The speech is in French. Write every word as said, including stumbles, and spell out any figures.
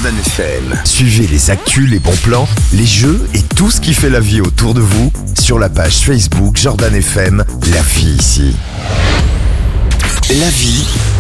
Jordan F M. Suivez les actus, les bons plans, les jeux et tout ce qui fait la vie autour de vous sur la page Facebook Jordan F M, la vie ici. La vie